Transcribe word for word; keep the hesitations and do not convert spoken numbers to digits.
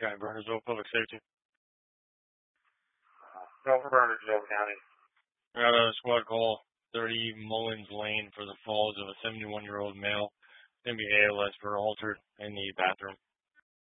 Guy Burnersville Public Safety. No, for Burnersville County. I got a squad call, thirty Mullins Lane, for the falls of a seventy-one-year-old male. Going to be A L S for altered in the bathroom.